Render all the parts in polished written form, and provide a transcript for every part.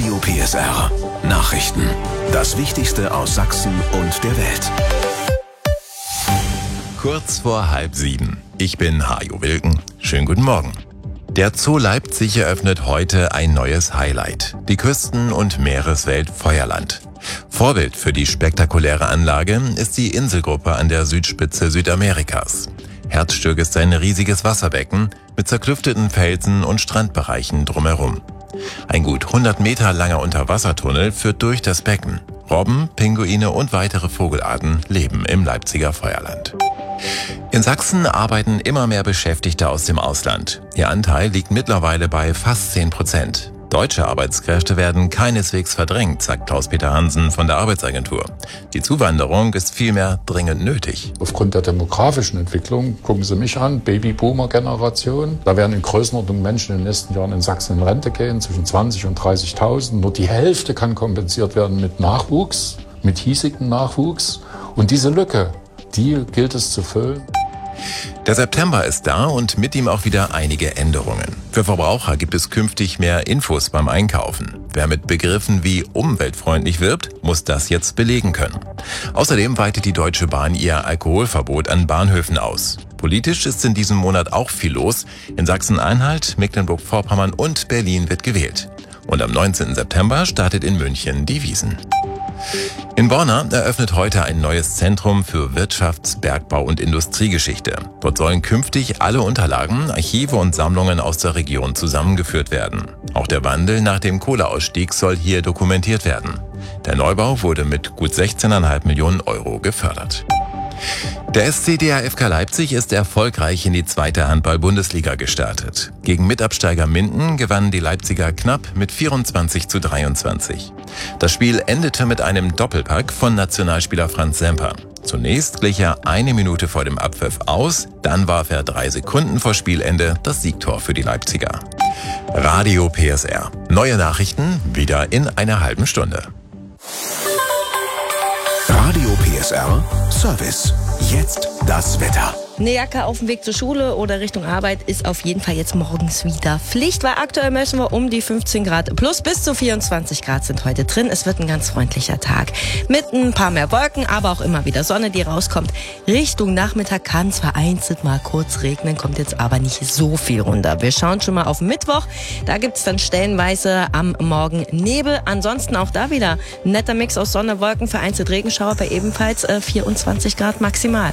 Radio PSR. Nachrichten. Das Wichtigste aus Sachsen und der Welt. Kurz vor 6:30. Ich bin Hajo Wilken. Schönen guten Morgen. Der Zoo Leipzig eröffnet heute ein neues Highlight. Die Küsten- und Meereswelt Feuerland. Vorbild für die spektakuläre Anlage ist die Inselgruppe an der Südspitze Südamerikas. Herzstück ist ein riesiges Wasserbecken mit zerklüfteten Felsen und Strandbereichen drumherum. Ein gut 100 Meter langer Unterwassertunnel führt durch das Becken. Robben, Pinguine und weitere Vogelarten leben im Leipziger Feuerland. In Sachsen arbeiten immer mehr Beschäftigte aus dem Ausland. Ihr Anteil liegt mittlerweile bei fast 10%. Deutsche Arbeitskräfte werden keineswegs verdrängt, sagt Klaus-Peter Hansen von der Arbeitsagentur. Die Zuwanderung ist vielmehr dringend nötig. Aufgrund der demografischen Entwicklung, gucken Sie mich an, Babyboomer-Generation. Da werden in Größenordnung Menschen in den nächsten Jahren in Sachsen in Rente gehen, zwischen 20.000 und 30.000. Nur die Hälfte kann kompensiert werden mit Nachwuchs, mit hiesigem Nachwuchs. Und diese Lücke, die gilt es zu füllen. Der September ist da und mit ihm auch wieder einige Änderungen. Für Verbraucher gibt es künftig mehr Infos beim Einkaufen. Wer mit Begriffen wie umweltfreundlich wirbt, muss das jetzt belegen können. Außerdem weitet die Deutsche Bahn ihr Alkoholverbot an Bahnhöfen aus. Politisch ist in diesem Monat auch viel los. In Sachsen-Anhalt, Mecklenburg-Vorpommern und Berlin wird gewählt. Und am 19. September startet in München die Wiesn. In Borna eröffnet heute ein neues Zentrum für Wirtschafts-, Bergbau- und Industriegeschichte. Dort sollen künftig alle Unterlagen, Archive und Sammlungen aus der Region zusammengeführt werden. Auch der Wandel nach dem Kohleausstieg soll hier dokumentiert werden. Der Neubau wurde mit gut 16,5 Millionen Euro gefördert. Der SC DHFK Leipzig ist erfolgreich in die 2. Handball-Bundesliga gestartet. Gegen Mitabsteiger Minden gewannen die Leipziger knapp mit 24:23. Das Spiel endete mit einem Doppelpack von Nationalspieler Franz Semper. Zunächst glich er 1 Minute vor dem Abpfiff aus, dann warf er 3 Sekunden vor Spielende das Siegtor für die Leipziger. Radio PSR. Neue Nachrichten wieder in einer halben Stunde. Radio PSR Service. Jetzt das Wetter. Eine Jacke auf dem Weg zur Schule oder Richtung Arbeit ist auf jeden Fall jetzt morgens wieder Pflicht, weil aktuell messen wir um die 15 Grad plus bis zu 24 Grad sind heute drin. Es wird ein ganz freundlicher Tag mit ein paar mehr Wolken, aber auch immer wieder Sonne, die rauskommt. Richtung Nachmittag kann es vereinzelt mal kurz regnen, kommt jetzt aber nicht so viel runter. Wir schauen schon mal auf Mittwoch, da gibt es dann stellenweise am Morgen Nebel. Ansonsten auch da wieder ein netter Mix aus Sonne, Wolken, vereinzelt Regenschauer bei ebenfalls 24 Grad maximal.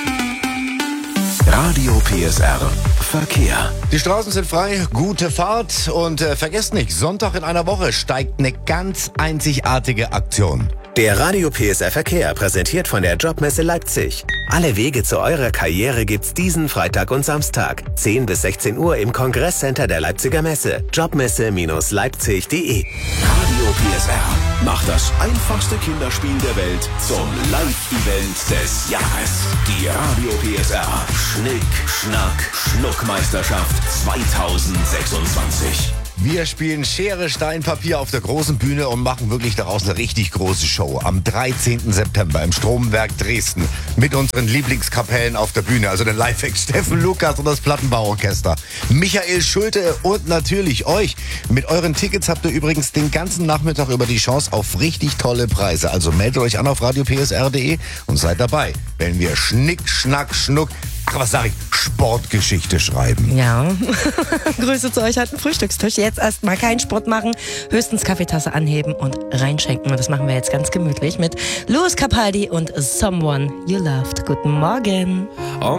Radio PSR Verkehr. Die Straßen sind frei, gute Fahrt und vergesst nicht, Sonntag in einer Woche steigt eine ganz einzigartige Aktion. Der Radio PSR Verkehr präsentiert von der Jobmesse Leipzig. Alle Wege zu eurer Karriere gibt's diesen Freitag und Samstag, 10 bis 16 Uhr im Kongresscenter der Leipziger Messe. Jobmesse-leipzig.de. Radio PSR macht das einfachste Kinderspiel der Welt zum Live-Event des Jahres. Die Radio PSR Schnick, Schnack, Schnuckmeisterschaft 2026. Wir spielen Schere, Stein, Papier auf der großen Bühne und machen wirklich daraus eine richtig große Show. Am 13. September im Stromwerk Dresden mit unseren Lieblingskapellen auf der Bühne. Also den Lifehack Steffen Lukas und das Plattenbauorchester. Michael Schulte und natürlich euch. Mit euren Tickets habt ihr übrigens den ganzen Nachmittag über die Chance auf richtig tolle Preise. Also meldet euch an auf radiopsr.de und seid dabei, wenn wir Schnick, Schnack, Schnuck, was sag ich, Sportgeschichte schreiben. Ja, Grüße zu euch, hat einen Frühstückstisch. Jetzt erstmal keinen Sport machen, höchstens Kaffeetasse anheben und reinschenken. Und das machen wir jetzt ganz gemütlich mit Louis Capaldi und Someone You Loved. Guten Morgen.